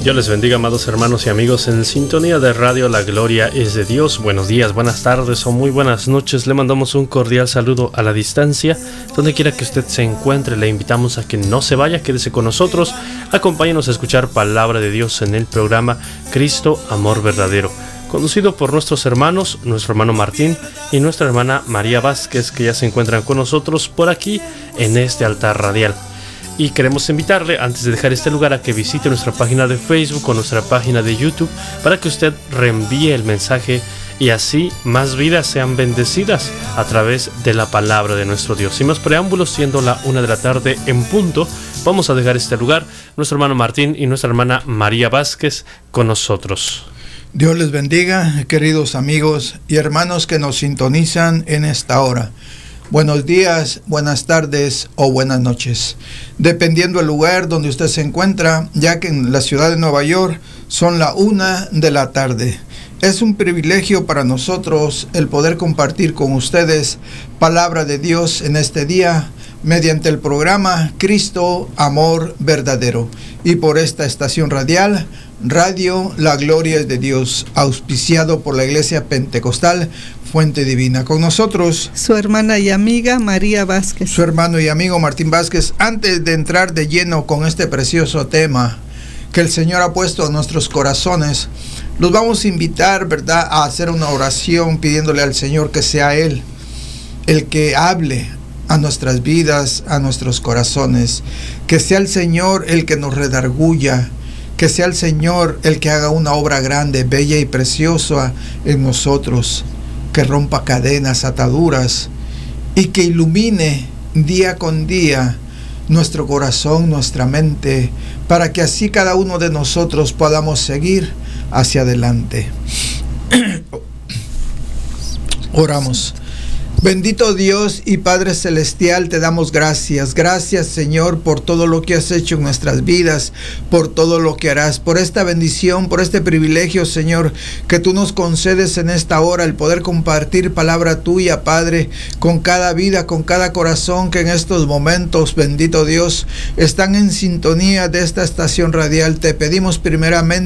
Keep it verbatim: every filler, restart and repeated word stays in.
Dios les bendiga, amados hermanos y amigos en sintonía de Radio La Gloria es de Dios. Buenos días, buenas tardes o muy buenas noches. Le mandamos un cordial saludo a la distancia. Donde quiera que usted se encuentre, le invitamos a que no se vaya, quédese con nosotros. Acompáñenos a escuchar palabra de Dios en el programa Cristo, Amor Verdadero, conducido por nuestros hermanos, nuestro hermano Martín y nuestra hermana María Vázquez, que ya se encuentran con nosotros por aquí en este altar radial. Y queremos invitarle, antes de dejar este lugar, a que visite nuestra página de Facebook o nuestra página de YouTube para que usted reenvíe el mensaje y así más vidas sean bendecidas a través de la palabra de nuestro Dios. Sin más preámbulos, siendo la una de la tarde en punto, vamos a dejar este lugar. Nuestro hermano Martín y nuestra hermana María Vázquez con nosotros. Dios les bendiga, queridos amigos y hermanos que nos sintonizan en esta hora. Buenos días, buenas tardes o buenas noches, dependiendo del lugar donde usted se encuentra, ya que en la ciudad de Nueva York son la una de la tarde. Es un privilegio para nosotros el poder compartir con ustedes palabra de Dios en este día mediante el programa Cristo, Amor Verdadero, y por esta estación radial, Radio La Gloria es de Dios, auspiciado por la Iglesia Pentecostal Fuente Divina. Con nosotros su hermana y amiga María Vázquez, su hermano y amigo Martín Vázquez. Antes de entrar de lleno con este precioso tema que el Señor ha puesto en nuestros corazones, los vamos a invitar, ¿verdad?, a hacer una oración pidiéndole al Señor que sea Él el que hable a nuestras vidas, a nuestros corazones, que sea el Señor el que nos redarguya, que sea el Señor el que haga una obra grande, bella y preciosa en nosotros, que rompa cadenas, ataduras y que ilumine día con día nuestro corazón, nuestra mente, para que así cada uno de nosotros podamos seguir hacia adelante. Oramos. Bendito Dios y Padre Celestial, te damos gracias. Gracias, Señor, por todo lo que has hecho en nuestras vidas, por todo lo que harás, por esta bendición, por este privilegio, Señor, que tú nos concedes en esta hora, el poder compartir palabra tuya, Padre, con cada vida, con cada corazón que en estos momentos, bendito Dios, están en sintonía de esta estación radial. Te pedimos primeramente